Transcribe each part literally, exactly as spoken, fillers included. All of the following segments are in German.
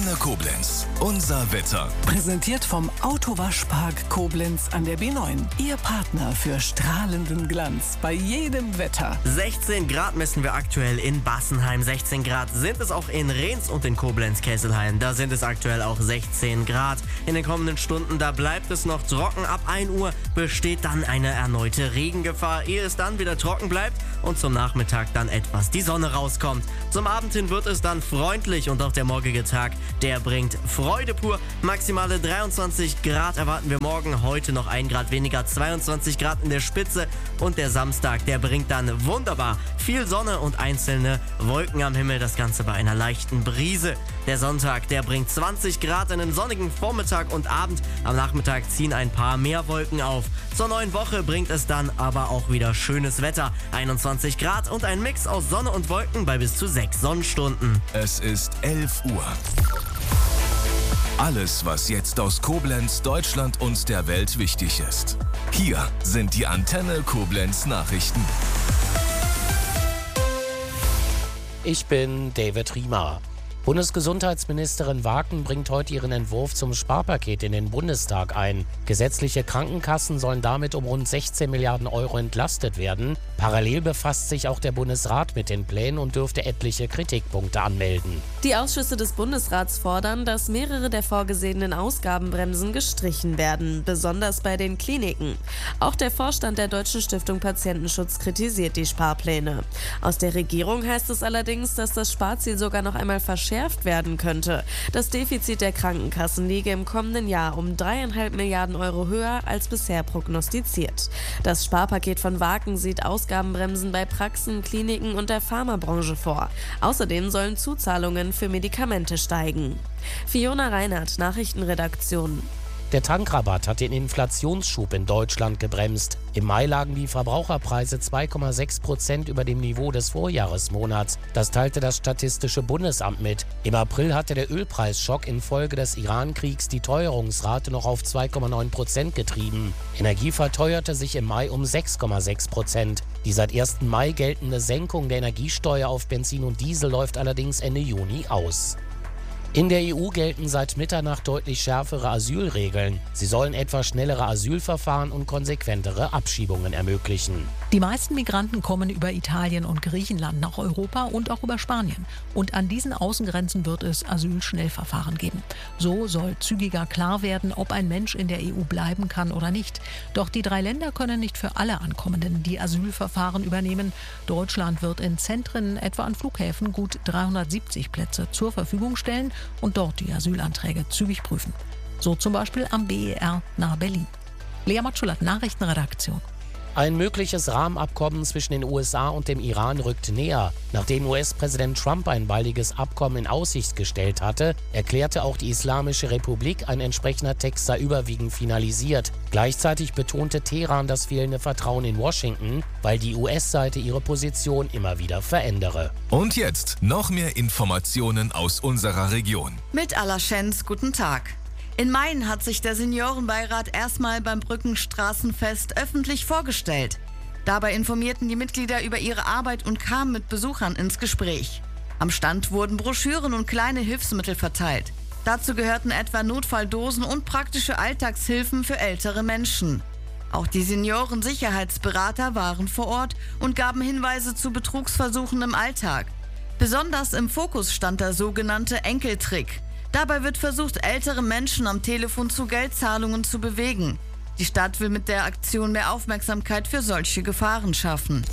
Antenne Koblenz. Unser Wetter. Präsentiert vom Autowaschpark Koblenz an der B neun. Ihr Partner für strahlenden Glanz bei jedem Wetter. sechzehn Grad messen wir aktuell in Bassenheim. sechzehn Grad sind es auch in Rehns und in Koblenz-Kesselheim. Da sind es aktuell auch sechzehn Grad. In den kommenden Stunden, da bleibt es noch trocken. Ab ein Uhr besteht dann eine erneute Regengefahr, ehe es dann wieder trocken bleibt und zum Nachmittag dann etwas die Sonne rauskommt. Zum Abend hin wird es dann freundlich und auch der morgige Tag, der bringt Freude pur. Maximale dreiundzwanzig Grad erwarten wir morgen, heute noch ein Grad weniger, zweiundzwanzig Grad in der Spitze und der Samstag, der bringt dann wunderbar viel Sonne und einzelne Wolken am Himmel, das Ganze bei einer leichten Brise. Der Sonntag, der bringt zwanzig Grad, einen sonnigen Vormittag und Abend. Am Nachmittag ziehen ein paar mehr Wolken auf. Zur neuen Woche bringt es dann aber auch wieder schönes Wetter. einundzwanzig Grad und ein Mix aus Sonne und Wolken bei bis zu sechs Sonnenstunden. Es ist elf Uhr. Alles, was jetzt aus Koblenz, Deutschland und der Welt wichtig ist. Hier sind die Antenne Koblenz Nachrichten. Ich bin David Riemer. Bundesgesundheitsministerin Waken bringt heute ihren Entwurf zum Sparpaket in den Bundestag ein. Gesetzliche Krankenkassen sollen damit um rund sechzehn Milliarden Euro entlastet werden. Parallel befasst sich auch der Bundesrat mit den Plänen und dürfte etliche Kritikpunkte anmelden. Die Ausschüsse des Bundesrats fordern, dass mehrere der vorgesehenen Ausgabenbremsen gestrichen werden, besonders bei den Kliniken. Auch der Vorstand der Deutschen Stiftung Patientenschutz kritisiert die Sparpläne. Aus der Regierung heißt es allerdings, dass das Sparziel sogar noch einmal verschärft werden könnte. Das Defizit der Krankenkassen liege im kommenden Jahr um dreieinhalb Milliarden Euro höher als bisher prognostiziert. Das Sparpaket von Waken sieht Ausgabenbremsen bei Praxen, Kliniken und der Pharmabranche vor. Außerdem sollen Zuzahlungen für Medikamente steigen. Fiona Reinhardt, Nachrichtenredaktion. Der Tankrabatt hat den Inflationsschub in Deutschland gebremst. Im Mai lagen die Verbraucherpreise zwei Komma sechs Prozent über dem Niveau des Vorjahresmonats. Das teilte das Statistische Bundesamt mit. Im April hatte der Ölpreisschock infolge des Iran-Kriegs die Teuerungsrate noch auf zwei Komma neun Prozent getrieben. Energie verteuerte sich im Mai um sechs Komma sechs Prozent. Die seit ersten Mai geltende Senkung der Energiesteuer auf Benzin und Diesel läuft allerdings Ende Juni aus. In der E U gelten seit Mitternacht deutlich schärfere Asylregeln. Sie sollen etwa schnellere Asylverfahren und konsequentere Abschiebungen ermöglichen. Die meisten Migranten kommen über Italien und Griechenland nach Europa und auch über Spanien. Und an diesen Außengrenzen wird es Asylschnellverfahren geben. So soll zügiger klar werden, ob ein Mensch in der E U bleiben kann oder nicht. Doch die drei Länder können nicht für alle Ankommenden die Asylverfahren übernehmen. Deutschland wird in Zentren, etwa an Flughäfen, gut dreihundertsiebzig Plätze zur Verfügung stellen und dort die Asylanträge zügig prüfen. So zum Beispiel am B E R nahe Berlin. Lea Matschulat, Nachrichtenredaktion. Ein mögliches Rahmenabkommen zwischen den U S A und dem Iran rückt näher. Nachdem U S-Präsident Trump ein baldiges Abkommen in Aussicht gestellt hatte, erklärte auch die Islamische Republik, ein entsprechender Text sei überwiegend finalisiert. Gleichzeitig betonte Teheran das fehlende Vertrauen in Washington, weil die U S-Seite ihre Position immer wieder verändere. Und jetzt noch mehr Informationen aus unserer Region. Mit Alaschenz, guten Tag. In Mayen hat sich der Seniorenbeirat erstmal beim Brückenstraßenfest öffentlich vorgestellt. Dabei informierten die Mitglieder über ihre Arbeit und kamen mit Besuchern ins Gespräch. Am Stand wurden Broschüren und kleine Hilfsmittel verteilt. Dazu gehörten etwa Notfalldosen und praktische Alltagshilfen für ältere Menschen. Auch die Seniorensicherheitsberater waren vor Ort und gaben Hinweise zu Betrugsversuchen im Alltag. Besonders im Fokus stand der sogenannte Enkeltrick. Dabei wird versucht, ältere Menschen am Telefon zu Geldzahlungen zu bewegen. Die Stadt will mit der Aktion mehr Aufmerksamkeit für solche Gefahren schaffen.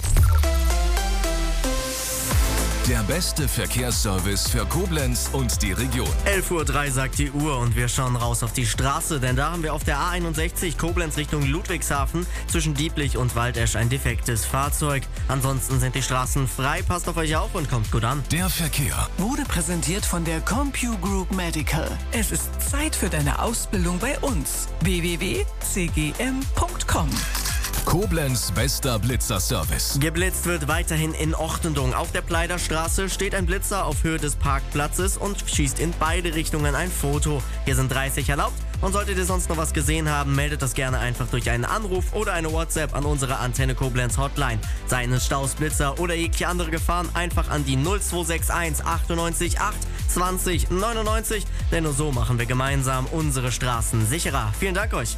Der beste Verkehrsservice für Koblenz und die Region. elf Uhr drei sagt die Uhr und wir schauen raus auf die Straße, denn da haben wir auf der A einundsechzig Koblenz Richtung Ludwigshafen zwischen Dieblich und Waldesch ein defektes Fahrzeug. Ansonsten sind die Straßen frei, passt auf euch auf und kommt gut an. Der Verkehr Wurde präsentiert von der CompuGroup Medical. Es ist Zeit für deine Ausbildung bei uns. w w w punkt c g m punkt com. Koblenz bester Blitzerservice. Geblitzt wird weiterhin in Ortendung. Auf der Pleiderstraße steht ein Blitzer auf Höhe des Parkplatzes und schießt in beide Richtungen ein Foto. Hier sind dreißig erlaubt. Und solltet ihr sonst noch was gesehen haben, meldet das gerne einfach durch einen Anruf oder eine WhatsApp an unsere Antenne Koblenz Hotline. Seien es Staus, Blitzer oder jegliche andere Gefahren, einfach an die null zwei sechs eins achtundneunzig acht zwanzig neunundneunzig, denn nur so machen wir gemeinsam unsere Straßen sicherer. Vielen Dank euch.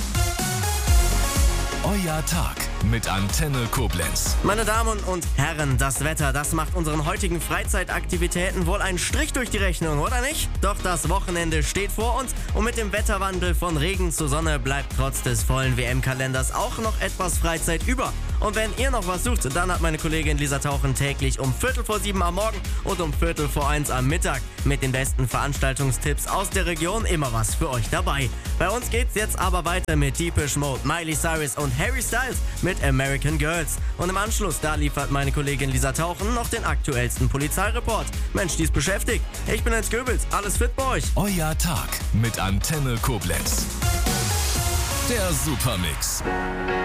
Euer Tag mit Antenne Koblenz. Meine Damen und Herren, das Wetter, das macht unseren heutigen Freizeitaktivitäten wohl einen Strich durch die Rechnung, oder nicht? Doch das Wochenende steht vor uns und mit dem Wetterwandel von Regen zu Sonne bleibt trotz des vollen W M-Kalenders auch noch etwas Freizeit über. Und wenn ihr noch was sucht, dann hat meine Kollegin Lisa Tauchen täglich um Viertel vor sieben am Morgen und um Viertel vor eins am Mittag mit den besten Veranstaltungstipps aus der Region immer was für euch dabei. Bei uns geht's jetzt aber weiter mit Depeche Mode, Miley Cyrus und Harry Styles mit American Girls. Und im Anschluss, da liefert meine Kollegin Lisa Tauchen noch den aktuellsten Polizeireport. Mensch, die ist beschäftigt. Ich bin Jens Goebbels, alles fit bei euch. Euer Tag mit Antenne Koblenz. Der Supermix.